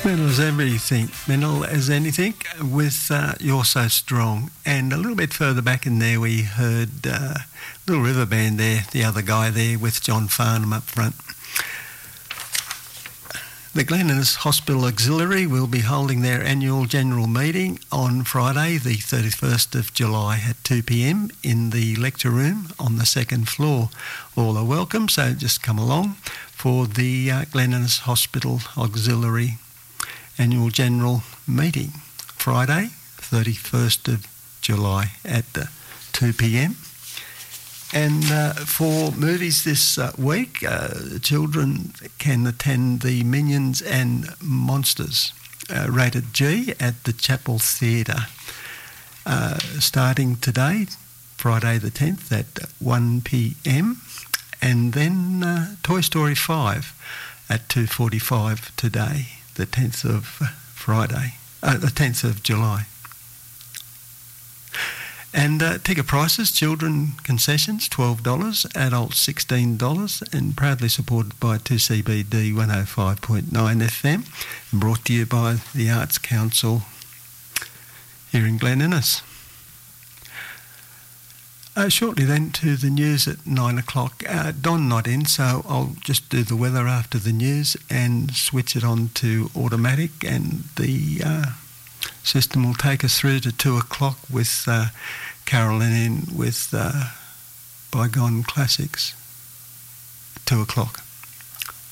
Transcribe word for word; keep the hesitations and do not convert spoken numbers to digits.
Mental as everything, mental as anything, with uh, You're So Strong. And a little bit further back in there, we heard uh, Little River Band there, the other guy there with John Farnham up front. The Glen Innes Hospital Auxiliary will be holding their annual general meeting on Friday, the thirty-first of July at two p.m. in the lecture room on the second floor. All are welcome, so just come along for the uh, Glen Innes Hospital Auxiliary annual general meeting, Friday, thirty-first of July at uh, two p.m. And uh, for movies this uh, week, uh, children can attend the Minions and Monsters, uh, rated G, at the Chapel Theatre, uh, starting today, Friday the tenth at one p.m, and then uh, Toy Story five at two forty-five today, the tenth of Friday, uh, the tenth of July. And uh, ticket prices, children concessions, twelve dollars, adults sixteen dollars, and proudly supported by two C B D one oh five point nine F M, and brought to you by the Arts Council here in Glen Innes. Uh, shortly then to the news at nine o'clock. Uh, Don not in, so I'll just do the weather after the news and switch it on to automatic, and the uh, system will take us through to two o'clock with uh, Carolyn in with uh, Bygone Classics. Two o'clock.